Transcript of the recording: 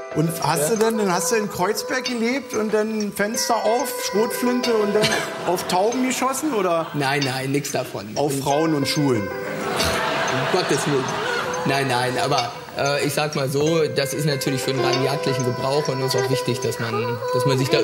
Und dann hast du in Kreuzberg gelebt und dann Fenster auf, Schrotflinte und dann auf Tauben geschossen oder? Nein, nichts davon. Auf Frauen und Schulen? Um Gottes Willen. Nein, aber ich sag mal so, das ist natürlich für den rein jagdlichen Gebrauch und es ist auch wichtig, dass man sich da